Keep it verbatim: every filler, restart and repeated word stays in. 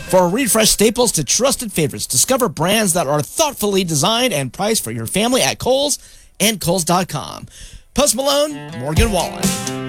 For refreshed staples to trusted favorites, discover brands that are thoughtfully designed and priced for your family at Kohl's and Kohl's dot com. Post Malone, Morgan Wallen.